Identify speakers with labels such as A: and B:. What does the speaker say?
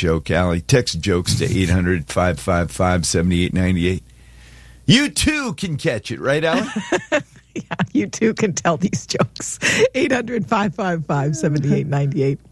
A: joke, Allie. Text jokes to 800-555-7898. You too can catch it, right, Allie?
B: Yeah, you too can tell these jokes. 800-555-7898.